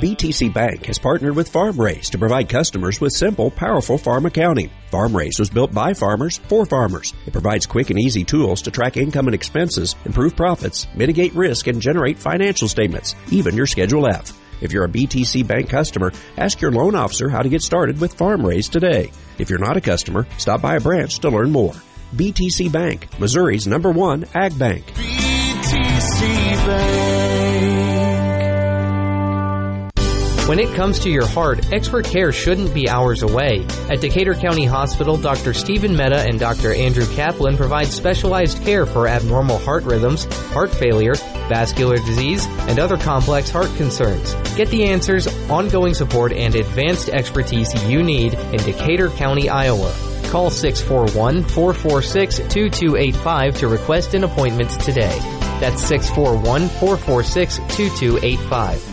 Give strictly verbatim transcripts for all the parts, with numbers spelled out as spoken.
B T C Bank has partnered with FarmRaise to provide customers with simple, powerful farm accounting. FarmRaise was built by farmers for farmers. It provides quick and easy tools to track income and expenses, improve profits, mitigate risk, and generate financial statements, even your Schedule F. If you're a B T C Bank customer, ask your loan officer how to get started with FarmRaise today. If you're not a customer, stop by a branch to learn more. B T C Bank, Missouri's number one ag bank. B T C Bank. When it comes to your heart, expert care shouldn't be hours away. At Decatur County Hospital, Doctor Stephen Mehta and Doctor Andrew Kaplan provide specialized care for abnormal heart rhythms, heart failure, vascular disease, and other complex heart concerns. Get the answers, ongoing support, and advanced expertise you need in Decatur County, Iowa. Call six four one, four four six, two two eight five to request an appointment today. That's six four one, four four six, two two eight five.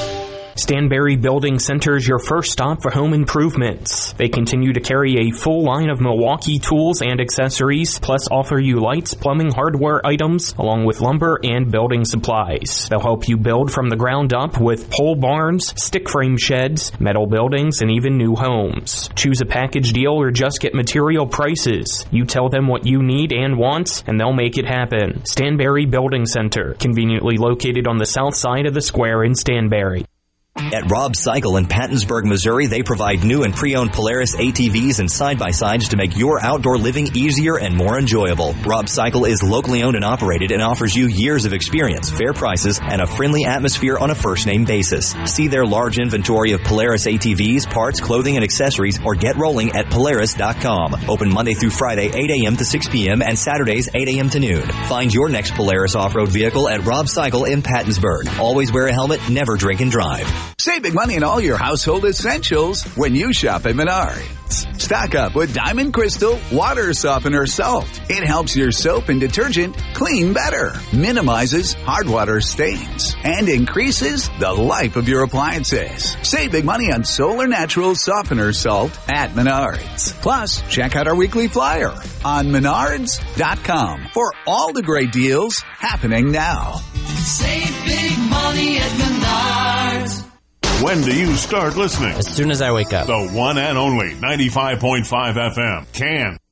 Stanberry Building Center is your first stop for home improvements. They continue to carry a full line of Milwaukee tools and accessories, plus offer you lights, plumbing, hardware items, along with lumber and building supplies. They'll help you build from the ground up with pole barns, stick frame sheds, metal buildings, and even new homes. Choose a package deal or just get material prices. You tell them what you need and want, and they'll make it happen. Stanberry Building Center, conveniently located on the south side of the square in Stanberry. At Rob Cycle in Pattonsburg, Missouri, they provide new and pre-owned Polaris A T Vs and side-by-sides to make your outdoor living easier and more enjoyable. Rob Cycle is locally owned and operated and offers you years of experience, fair prices, and a friendly atmosphere on a first-name basis. See their large inventory of Polaris A T Vs, parts, clothing, and accessories, or get rolling at Polaris dot com. Open Monday through Friday, eight a.m. to six p.m., and Saturdays, eight a.m. to noon. Find your next Polaris off-road vehicle at Rob Cycle in Pattonsburg. Always wear a helmet, never drink and drive. Save big money in all your household essentials when you shop at Menards. Stock up with Diamond Crystal Water Softener Salt. It helps your soap and detergent clean better, minimizes hard water stains, and increases the life of your appliances. Save big money on Solar Natural Softener Salt at Menards. Plus, check out our weekly flyer on Menards dot com for all the great deals happening now. Save big money at Menards. When do you start listening? As soon as I wake up. The one and only ninety-five point five F M. Can.